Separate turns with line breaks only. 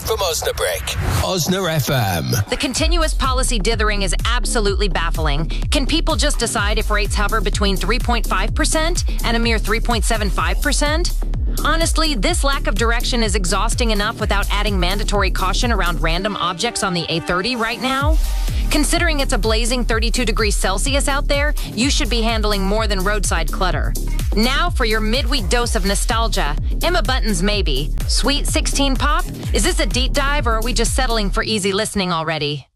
live from Osnabrück. Osna FM.
The continuous policy dithering is absolutely baffling. Can people just decide if rates hover between 3.5% and a mere 3.75%? Honestly, this lack of direction is exhausting enough without adding mandatory caution around random objects on the A30 right now. Considering it's a blazing 32 degrees Celsius out there, you should be handling more than roadside clutter. Now for your midweek dose of nostalgia. Emma Bunton's Maybe. Sweet 16 Pop? Is this a deep dive or are we just settling for easy listening already?